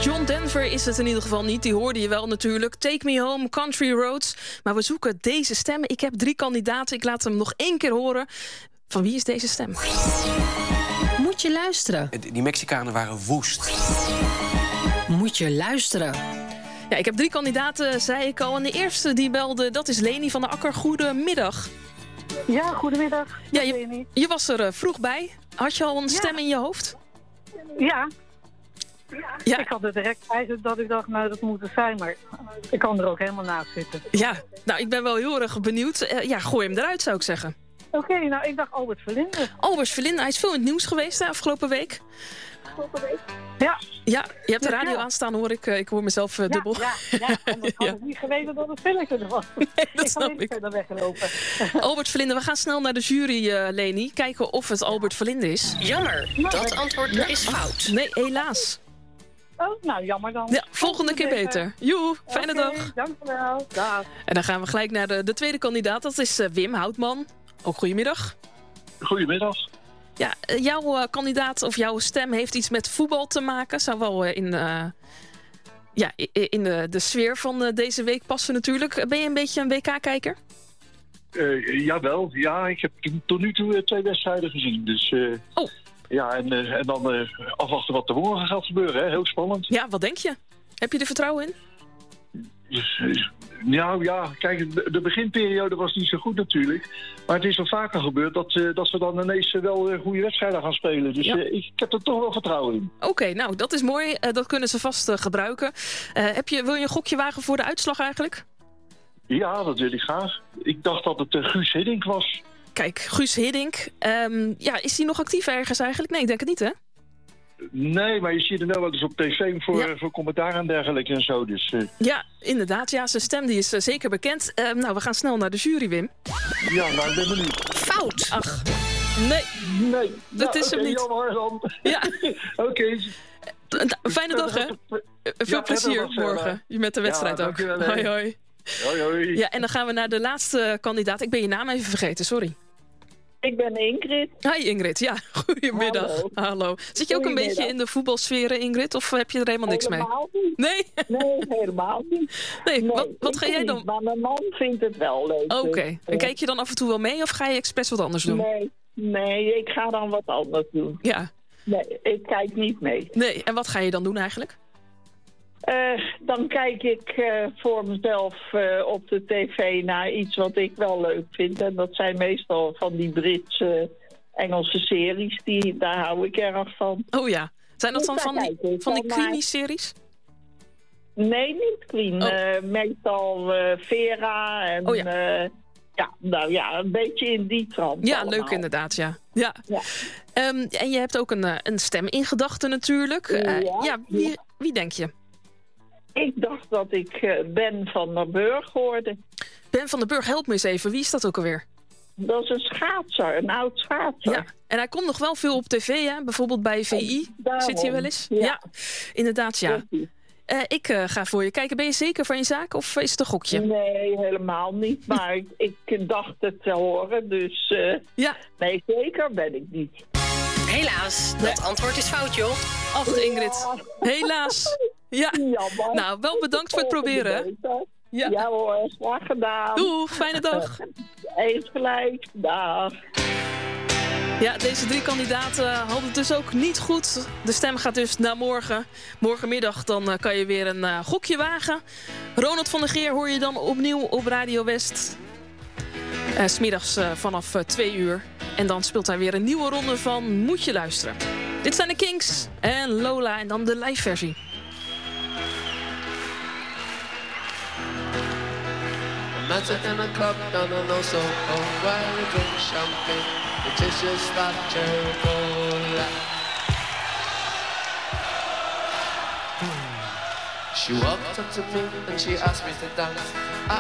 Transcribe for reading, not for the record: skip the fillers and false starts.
John Denver is het in ieder geval niet. Die hoorde je wel natuurlijk. Take Me Home, Country Roads. Maar we zoeken deze stem. Ik heb 3 kandidaten. Ik laat hem nog 1 keer horen. Van wie is deze stem? Moet je luisteren. Die Mexicanen waren woest. Moet je luisteren. Ja, ik heb 3 kandidaten, zei ik al. En de eerste die belde, dat is Leni van der Akker. Goedemiddag. Ja, goedemiddag. Ja, je was er vroeg bij. Had je al een stem in je hoofd? Ja. Ja. Ik had het direct eigenlijk dat ik dacht, nou dat moet het zijn, maar ik kan er ook helemaal naast zitten. Ja, nou ik ben wel heel erg benieuwd. Ja, gooi hem eruit zou ik zeggen. Oké, nou ik dacht Albert Verlinde. Albert Verlinde, hij is veel in het nieuws geweest de afgelopen week. Ja. Ja, je hebt de radio aanstaan hoor ik. Ik hoor mezelf dubbel. Ja, anders had ik niet geweten dat het filmpje er was. Nee, dat ik snap kan ik. verder weggelopen. Albert Verlinde, we gaan snel naar de jury, Leni. Kijken of het Albert Verlinde is. Jammer, dat antwoord is fout. Nee, helaas. Oh, nou jammer dan. Ja, volgende keer beter. Joe, fijne dag. Dankjewel. Dag. En dan gaan we gelijk naar de tweede kandidaat. Dat is Wim Houtman. Ook goedemiddag. Goedemiddag. Ja, jouw kandidaat of jouw stem heeft iets met voetbal te maken. Zou wel in de sfeer van deze week passen natuurlijk. Ben je een beetje een WK-kijker? Jawel, ja, ik heb tot nu toe 2 wedstrijden gezien. Dus, ja, en dan afwachten wat er morgen gaat gebeuren. Hè? Heel spannend. Ja, wat denk je? Heb je er vertrouwen in? Nou ja, kijk, de beginperiode was niet zo goed natuurlijk. Maar het is al vaker gebeurd dat ze dan ineens wel goede wedstrijden gaan spelen. Dus ik heb er toch wel vertrouwen in. Oké, nou, dat is mooi. Dat kunnen ze vast gebruiken. Wil je een gokje wagen voor de uitslag eigenlijk? Ja, dat wil ik graag. Ik dacht dat het Guus Hiddink was. Kijk, Guus Hiddink. Is hij nog actief ergens eigenlijk? Nee, ik denk het niet, hè? Nee, maar je ziet hem wel eens op tv voor commentaar en dergelijke en zo. Dus, Ja, inderdaad. Ja, zijn stem die is zeker bekend. Nou, we gaan snel naar de jury, Wim. Ja, nou, ik ben benieuwd. Fout! Ach, nee. Dat is hem niet. Jammer dan. Ja. Oké. Fijne dag, hè? Veel plezier morgen. Met de wedstrijd ook. Hoi, hoi. Hoi. Ja, en dan gaan we naar de laatste kandidaat. Ik ben je naam even vergeten, sorry. Ik ben Ingrid. Hi Ingrid, ja. Goedemiddag. Hallo. Zit je ook een beetje in de voetbalsferen, Ingrid? Of heb je er helemaal niks mee? Helemaal niet. Nee? Nee, helemaal niet. Nee, wat ga jij dan? Niet, maar mijn man vindt het wel leuk. Oké. En kijk je dan af en toe wel mee of ga je expres wat anders doen? Nee, ik ga dan wat anders doen. Ja. Nee, ik kijk niet mee. Nee, en wat ga je dan doen eigenlijk? Dan kijk ik voor mezelf op de tv naar iets wat ik wel leuk vind. En dat zijn meestal van die Britse, Engelse series. Daar hou ik erg van. Oh ja. Zijn dat dan van die Queenie-series? Nee, niet Queen. Meestal Vera en... Oh ja. Een beetje in die trant. Ja, allemaal. leuk inderdaad, ja. En je hebt ook een stem in gedachten natuurlijk. Wie denk je? Ik dacht dat ik Ben van der Burg hoorde. Ben van der Burg, help me eens even. Wie is dat ook alweer? Dat is een schaatser, een oud schaatser. Ja, en hij komt nog wel veel op tv, hè? Bijvoorbeeld bij VI. Zit hij wel eens? Ja, inderdaad, ja. Ik ga voor je kijken. Ben je zeker van je zaak of is het een gokje? Nee, helemaal niet. Maar ik dacht het te horen, dus nee, zeker ben ik niet. Helaas, dat antwoord is fout, joh. Ach, Ingrid. Helaas. Ja. Jammer. Nou, wel bedankt voor het proberen. Ja hoor, graag gedaan. Doeg, fijne dag. Eens gelijk, dag. Ja, deze 3 kandidaten hadden het dus ook niet goed. De stem gaat dus naar morgen. Morgenmiddag dan kan je weer een gokje wagen. Ronald van der Geer hoor je dan opnieuw op Radio West. 's Middags vanaf 2 uur. En dan speelt hij weer een nieuwe ronde van Moet je luisteren. Dit zijn de Kings en Lola en dan de live versie. Met in a club down on no so where we drink champagne. It is just that cherry cola. She walked up to me and she asked me to dance. I